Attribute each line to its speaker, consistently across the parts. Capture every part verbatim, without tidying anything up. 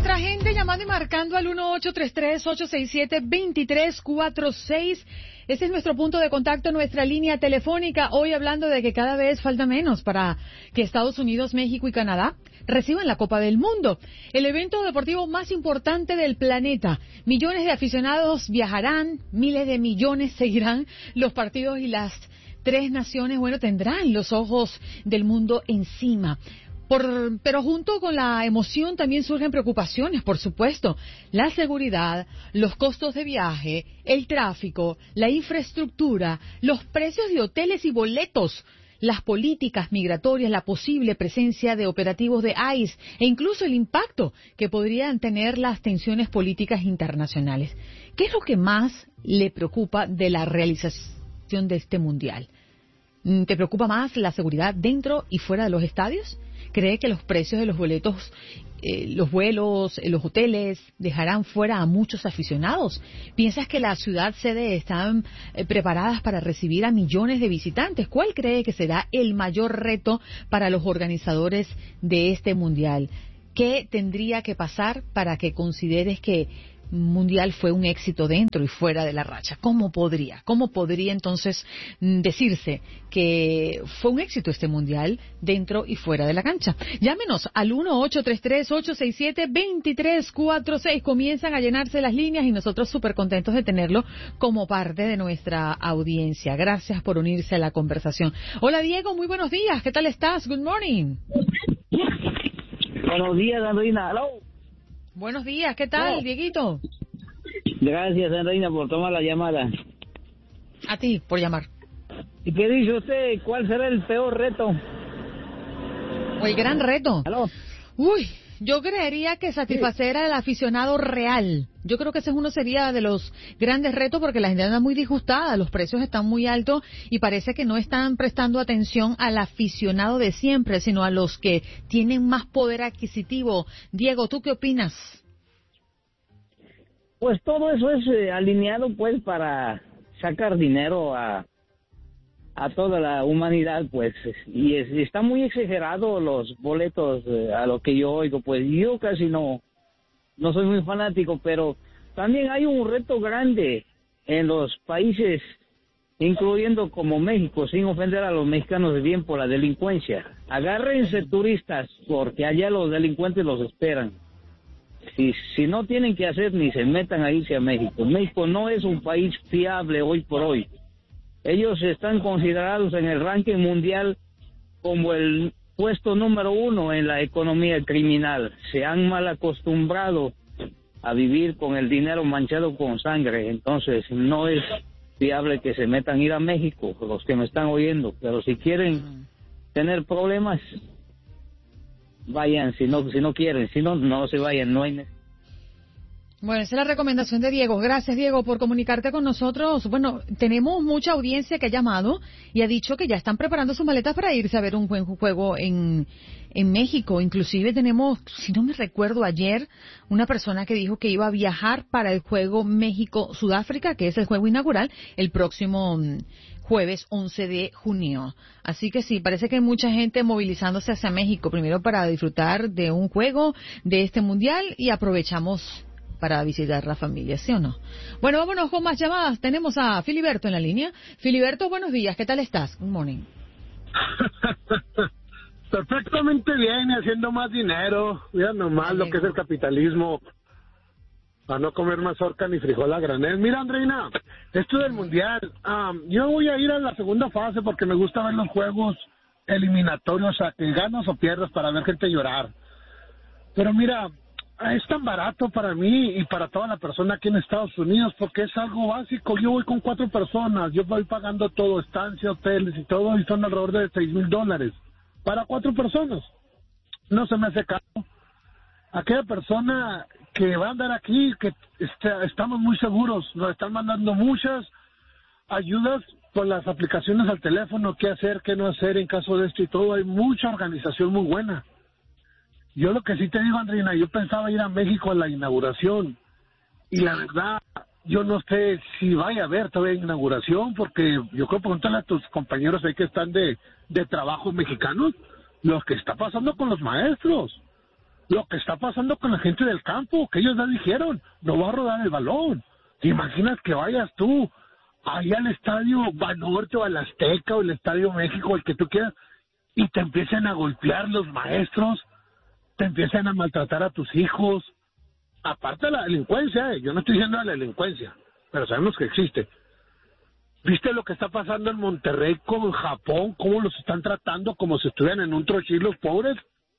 Speaker 1: nuestra gente llamando y marcando al uno ocho tres tres, ocho seis siete, dos tres cuatro seis. Ese es nuestro punto de contacto, nuestra línea telefónica. Hoy hablando de que cada vez falta menos para que Estados Unidos, México y Canadá reciban la Copa del Mundo, el evento deportivo más importante del planeta. Millones de aficionados viajarán, miles de millones seguirán los partidos y las tres naciones, bueno, tendrán los ojos del mundo encima. Por, pero junto con la emoción también surgen preocupaciones, por supuesto. La seguridad, los costos de viaje, el tráfico, la infraestructura, los precios de hoteles y boletos, las políticas migratorias, la posible presencia de operativos de ICE e incluso el impacto que podrían tener las tensiones políticas internacionales. ¿Qué es lo que más le preocupa de la realización de este mundial? ¿Te preocupa más la seguridad dentro y fuera de los estadios? ¿Cree que los precios de los boletos, eh, los vuelos, eh, los hoteles dejarán fuera a muchos aficionados? ¿Piensas que la ciudad sede están eh, preparadas para recibir a millones de visitantes? ¿Cuál cree que será el mayor reto para los organizadores de este mundial? ¿Qué tendría que pasar para que consideres que mundial fue un éxito dentro y fuera de la racha? ¿Cómo podría? ¿Cómo podría entonces decirse que fue un éxito este mundial dentro y fuera de la cancha? Llámenos al uno ocho tres tres, ocho seis siete, dos tres cuatro seis. Comienzan a llenarse las líneas y nosotros súper contentos de tenerlo como parte de nuestra audiencia. Gracias por unirse a la conversación. Hola Diego, muy buenos días. ¿Qué tal estás? Good morning.
Speaker 2: Buenos días, Andreina. Hello.
Speaker 1: Buenos días, ¿qué tal, oh. Dieguito?
Speaker 2: Gracias, Reina, por tomar la llamada.
Speaker 1: A ti, por llamar.
Speaker 2: ¿Y qué dice usted? ¿Cuál será el peor reto?
Speaker 1: O el gran reto.
Speaker 2: ¿Aló?
Speaker 1: Uy, yo creería que satisfacer sí. al aficionado real. Yo creo que ese uno sería de los grandes retos porque la gente anda muy disgustada, los precios están muy altos y parece que no están prestando atención al aficionado de siempre, sino a los que tienen más poder adquisitivo. Diego, ¿tú qué opinas?
Speaker 2: Pues todo eso es eh, alineado pues para sacar dinero a a toda la humanidad, pues, y, es, y está muy exagerado los boletos eh, a lo que yo oigo, pues yo casi no no soy muy fanático, pero también hay un reto grande en los países, incluyendo como México, sin ofender a los mexicanos bien por la delincuencia. Agárrense turistas, porque allá los delincuentes los esperan. Si, si no tienen que hacer, ni se metan a irse a México. México no es un país fiable hoy por hoy. Ellos están considerados en el ranking mundial como el puesto número uno en la economía criminal. Se han mal acostumbrado a vivir con el dinero manchado con sangre. Entonces no es viable que se metan a ir a México, los que me están oyendo. Pero si quieren tener problemas, vayan. Si no, si no quieren, si no, no se vayan. No hay necesidad.
Speaker 1: Bueno, esa es la recomendación de Diego. Gracias, Diego, por comunicarte con nosotros. Bueno, tenemos mucha audiencia que ha llamado y ha dicho que ya están preparando sus maletas para irse a ver un buen juego en, en México. Inclusive tenemos, si no me recuerdo ayer, una persona que dijo que iba a viajar para el juego México-Sudáfrica, que es el juego inaugural, el próximo jueves once de junio. Así que sí, parece que hay mucha gente movilizándose hacia México, primero para disfrutar de un juego de este mundial y aprovechamos para visitar la familia, ¿sí o no? Bueno, vámonos con más llamadas. Tenemos a Filiberto en la línea. Filiberto, buenos días. ¿Qué tal estás? Good morning.
Speaker 3: Perfectamente bien, haciendo más dinero. Mira nomás lo que es el capitalismo. Para no comer mazorca ni frijol a granel. Mira, Andreina, esto del mundial. Um, yo voy a ir a la segunda fase porque me gusta ver los juegos eliminatorios, o sea, que ganas o pierdas para ver gente llorar. Pero mira, es tan barato para mí y para toda la persona aquí en Estados Unidos porque es algo básico. Yo voy con cuatro personas, yo voy pagando todo, estancia, hoteles y todo, y son alrededor de seis mil dólares para cuatro personas. No se me hace caro. Aquella persona que va a andar aquí, que está, estamos muy seguros, nos están mandando muchas ayudas con las aplicaciones al teléfono, qué hacer, qué no hacer en caso de esto y todo. Hay mucha organización muy buena. Yo lo que sí te digo, Andrina, yo pensaba ir a México a la inauguración y la verdad, yo no sé si vaya a haber todavía inauguración porque yo creo preguntarle a tus compañeros ahí que están de, de trabajo mexicanos, lo que está pasando con los maestros. lo que está pasando con la gente del campo, que ellos ya dijeron, no va a rodar el balón. ¿Te imaginas que vayas tú ahí al estadio Banorte o al Azteca o el Estadio México, el que tú quieras, y te empiecen a golpear los maestros, te empiezan a maltratar a tus hijos? Aparte de la delincuencia, eh, yo no estoy diciendo de la delincuencia, pero sabemos que existe. ¿Viste lo que está pasando en Monterrey con Japón? ¿Cómo los están tratando como si estuvieran en un trochil los pobres?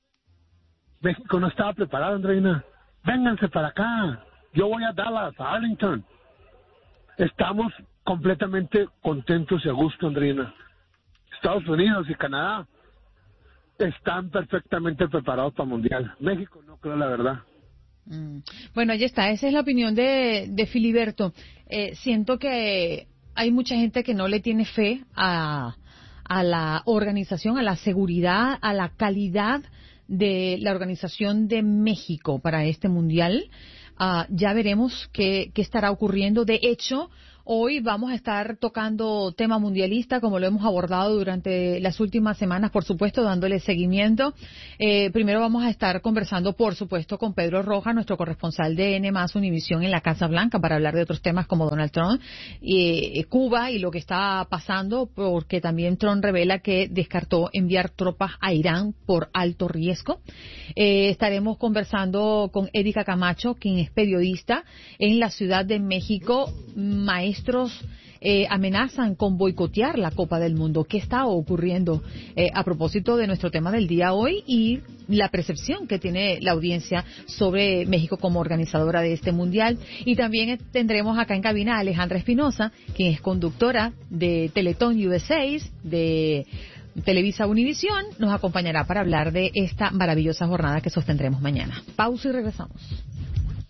Speaker 3: México no estaba preparado, Andreina. Vénganse para acá. Yo voy a Dallas, a Arlington. Estamos completamente contentos y a gusto, Andreina. Estados Unidos y Canadá están perfectamente preparados para el Mundial. México no, creo, la verdad.
Speaker 1: Mm. Bueno, ahí está. Esa es la opinión de, de Filiberto. Eh, siento que hay mucha gente que no le tiene fe a, a la organización, a la seguridad, a la calidad de la organización de México para este Mundial. Uh, ya veremos qué, qué estará ocurriendo. De hecho, hoy vamos a estar tocando tema mundialista, como lo hemos abordado durante las últimas semanas, por supuesto, dándole seguimiento. Eh, primero vamos a estar conversando, por supuesto, con Pedro Rojas, nuestro corresponsal de N más Univisión en la Casa Blanca, para hablar de otros temas como Donald Trump, y eh, Cuba y lo que está pasando, porque también Trump revela que descartó enviar tropas a Irán por alto riesgo. Eh, estaremos conversando con Erika Camacho, quien es periodista en la Ciudad de México. Maestros eh, amenazan con boicotear la Copa del Mundo. ¿Qué está ocurriendo eh, a propósito de nuestro tema del día hoy y la percepción que tiene la audiencia sobre México como organizadora de este Mundial? Y también tendremos acá en cabina a Alejandra Espinosa, quien es conductora de Teletón U S A, de Televisa Univisión. Nos acompañará para hablar de esta maravillosa jornada que sostendremos mañana. Pausa y regresamos.